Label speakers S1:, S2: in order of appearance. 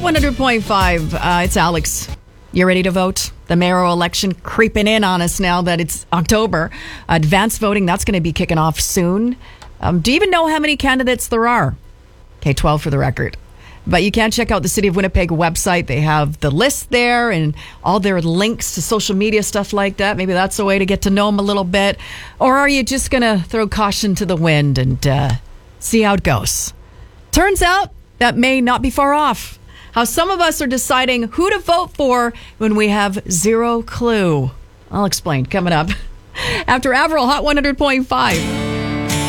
S1: Hot 100.5. It's Alex. You ready to vote? The mayoral election creeping in on us now that it's October. Advanced voting, that's going to be kicking off soon. Do you even know how many candidates there are? Okay, 12 for the record. But you can check out the City of Winnipeg website. They have the list there and all their links to social media, stuff like that. Maybe that's a way to get to know them a little bit. Or are you just going to throw caution to the wind and see how it goes? Turns out that may not be far off. How some of us are deciding who to vote for when we have zero clue. I'll explain coming up after Avril, Hot 100.5.